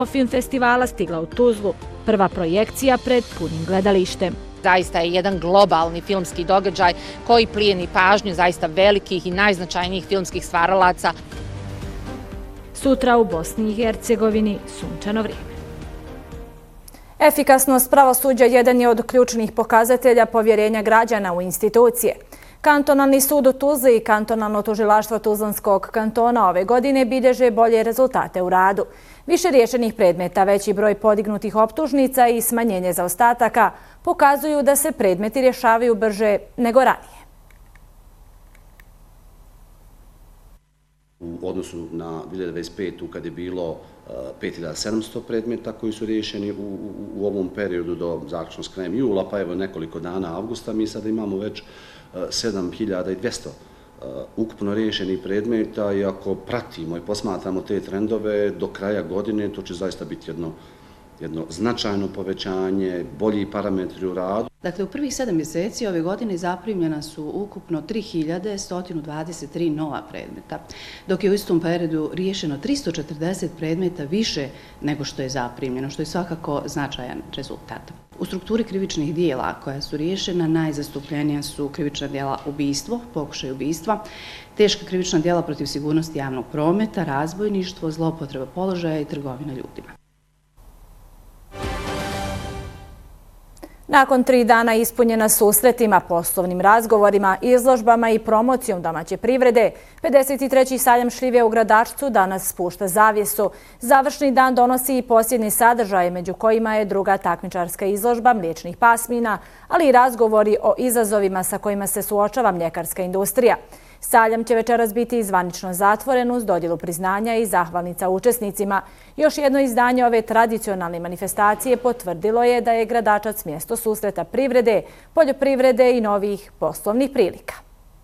Film festivala stigla u Tuzlu. Prva projekcija pred punim gledalištem. Zaista je jedan globalni filmski događaj koji plijeni pažnju zaista velikih i najznačajnijih filmskih stvaralaca. Sutra u Bosni i Hercegovini sunčano vrijeme. Efikasnost pravosuđa jedan je od ključnih pokazatelja povjerenja građana u institucije. Kantonalni sud u Tuzli i kantonalno tužilaštvo Tuzlanskog kantona ove godine bilježe bolje rezultate u radu. Više riješenih predmeta, veći broj podignutih optužnica i smanjenje zaostataka pokazuju da se predmeti rješavaju brže nego ranije. U odnosu na 2025. kad je bilo 5700 predmeta koji su riješeni u ovom periodu do zaključno s krajem jula, pa evo nekoliko dana avgusta, mi sada imamo već 7200 ukupno riješenih predmeta i ako pratimo i posmatramo te trendove do kraja godine, to će zaista biti jedno značajno povećanje, bolji parametri u radu. Dakle, u prvih 7 mjeseci ove godine zaprimljena su ukupno 3123 nova predmeta, dok je u istom periodu riješeno 340 predmeta više nego što je zaprimljeno, što je svakako značajan rezultat. U strukturi krivičnih dijela koja su riješena najzastupljenija su krivična dijela ubistvo, pokušaj ubistva, teška krivična dijela protiv sigurnosti javnog prometa, razbojništvo, zloupotreba položaja i trgovina ljudima. Nakon 3 dana ispunjena susretima, poslovnim razgovorima, izložbama i promocijom domaće privrede, 53. sajam šljive u Gradačcu danas spušta zavjesu. Završni dan donosi i posljednji sadržaj, među kojima je druga takmičarska izložba mliječnih pasmina, ali i razgovori o izazovima sa kojima se suočava mljekarska industrija. Sajam će večeras biti zvanično zatvoren uz dodjelu priznanja i zahvalnica učesnicima. Još jedno izdanje ove tradicionalne manifestacije potvrdilo je da je Gradačac mjesto susreta privrede, poljoprivrede i novih poslovnih prilika.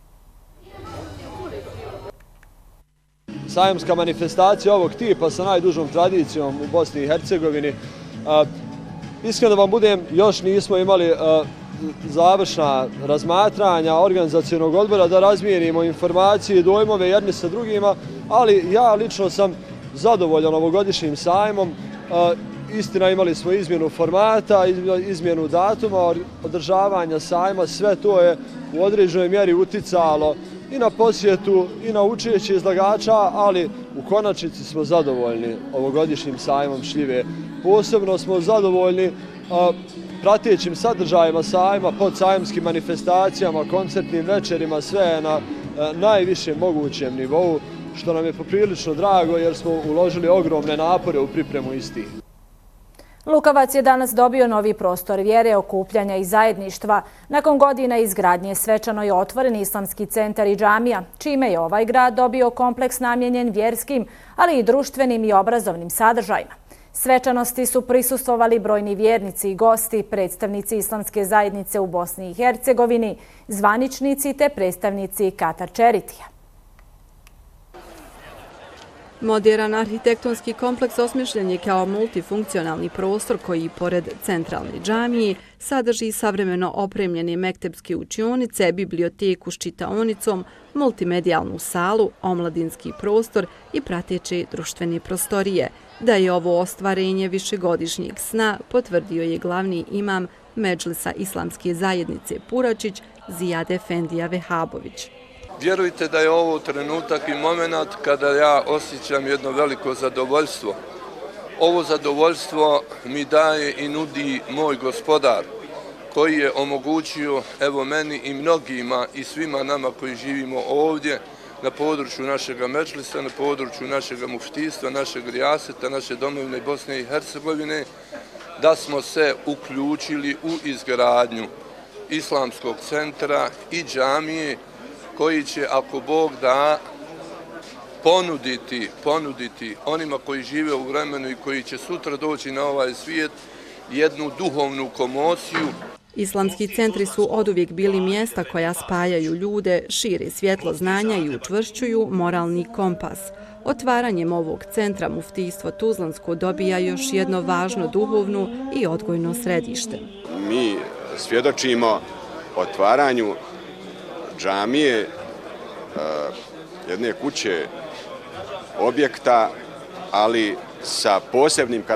Sajamska manifestacija ovog tipa sa najdužom tradicijom u Bosni i Hercegovini. Iskreno da vam budem, još nismo imali završna razmatranja organizacionog odbora da razmijenimo informacije i dojmove jedni sa drugima, ali ja lično sam zadovoljan ovogodišnjim sajmom. Istina, imali smo izmjenu formata, izmjenu datuma, održavanja sajma, sve to je u određenoj mjeri uticalo i na posjetu i na učešće izlagača, ali u konačnici smo zadovoljni ovogodišnjim sajmom šljive. Posebno smo zadovoljni pratećim sadržajima sajma, podsajamskim manifestacijama, koncertnim večerima, sve je na najvišem mogućem nivou, što nam je poprilično drago jer smo uložili ogromne napore u pripremu istih. Lukavac je danas dobio novi prostor vjere, okupljanja i zajedništva. Nakon godina izgradnje svečano je otvoren islamski centar i džamija, čime je ovaj grad dobio kompleks namijenjen vjerskim, ali i društvenim i obrazovnim sadržajima. Svečanosti su prisustvovali brojni vjernici i gosti, predstavnici islamske zajednice u Bosni i Hercegovini, zvaničnici te predstavnici Katar Čeritija. Moderan arhitektonski kompleks osmišljen je kao multifunkcionalni prostor koji, pored centralne džamije, sadrži savremeno opremljene mektepske učionice, biblioteku s čitaonicom, multimedijalnu salu, omladinski prostor i prateće društvene prostorije. Da je ovo ostvarenje višegodišnjeg sna, potvrdio je glavni imam Medžlisa islamske zajednice Puračić, Zijad Efendija Vehabović. Vjerujte da je ovo trenutak i moment kada ja osjećam jedno veliko zadovoljstvo. Ovo zadovoljstvo mi daje i nudi moj gospodar, koji je omogućio evo meni i mnogima i svima nama koji živimo ovdje na području našega Medžlisa, na području našega muftijstva, našeg rijaseta, naše domovine Bosne i Hercegovine, da smo se uključili u izgradnju islamskog centra i džamije, koji će, ako Bog da, ponuditi onima koji žive u vremenu i koji će sutra doći na ovaj svijet jednu duhovnu komociju. Islamski centri su oduvijek bili mjesta koja spajaju ljude, šire svjetlo znanja i učvršćuju moralni kompas. Otvaranjem ovog centra muftijstvo Tuzlansko dobija još jedno važno duhovno i odgojno središte. Mi svjedočimo otvaranju džamije, jedne kuće, objekta, ali sa posebnim karakteristikama